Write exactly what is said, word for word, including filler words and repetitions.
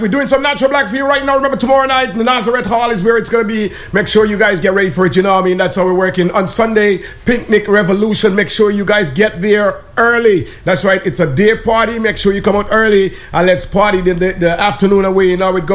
We're doing some Natural Black for you right now. Remember, tomorrow night, the Nazareth Hall is where it's going to be. Make sure you guys get ready for it, you know what I mean? That's how we're working. On Sunday, Picnic Revolution. Make sure you guys get there early. That's right, it's a day party. Make sure you come out early and let's party the, the, the afternoon away. You know, it goes.